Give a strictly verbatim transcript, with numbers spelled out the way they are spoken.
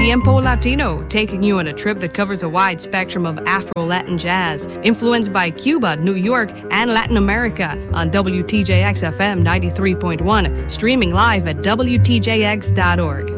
Tiempo Latino, taking you on a trip that covers a wide spectrum of Afro-Latin jazz, influenced by Cuba, New York, and Latin America on W T J X F M ninety-three point one, streaming live at W T J X dot org.